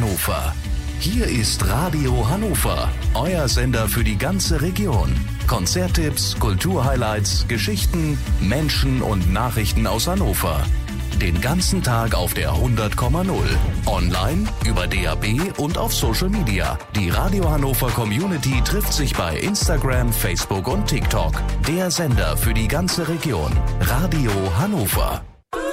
Hannover. Hier ist Radio Hannover, euer Sender für die ganze Region. Konzerttipps, Kulturhighlights, Geschichten, Menschen und Nachrichten aus Hannover. Den ganzen Tag auf der 100,0. Online, über DAB und auf Social Media. Die Radio Hannover Community trifft sich bei Instagram, Facebook und TikTok. Der Sender für die ganze Region. Radio Hannover.